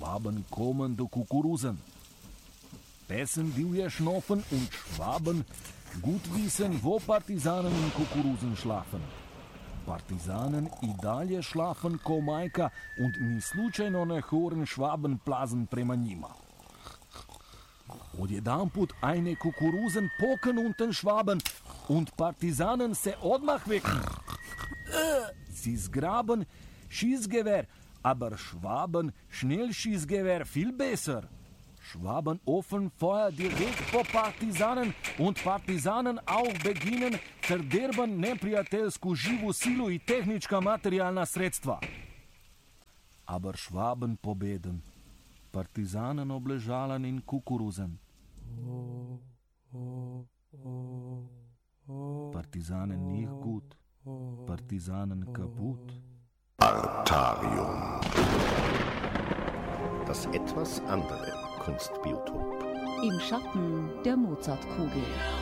Schwaben kommen do Kukurusen. Bessen divje schnoffen und Schwaben gut wissen, wo Partisanen in Kukurusen schlafen. Partizanen i dalje schlafen ko majka und ni slučajno ne hören Schwaben plazen prema njima. Odjedanput eine Kukurusen poken unten Schwaben und Partisanen se odmah wecken. Sie zgraben Schießgewehr, aber Schwaben schnell Schießgewehr viel besser. Schwaben offen Feuer direkt po Partizanen und Partizanen auch beginnen verderben neprijateljsku živu silu i tehnička materijalna sredstva. Aber Schwaben pobeden, Partizanen obležalen in Kukuruzen. Partizanen nicht gut, Partizanen kaputt. Artarium. Das etwas andere Kunstbiotop. Im Schatten der Mozartkugel.